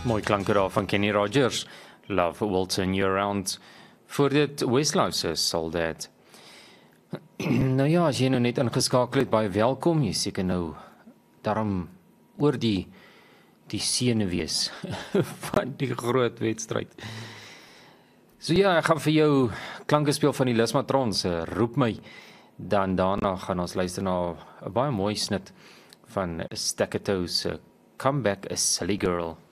Mooi klanke daar van Kenny Rogers. Love will turn you around. Voor dit Westlife is All That. Nou ja, as jy nou net ingeskakel het, baie welkom. Jy seker nou daarom oor die senuwees van die groot wedstryd. So ja, ek gaan vir jou klanke speel van die Lismatrons, Roep My. Dan daarna gaan ons luister na 'n baie mooi snit van Staccato se Come Back a Silly Girl.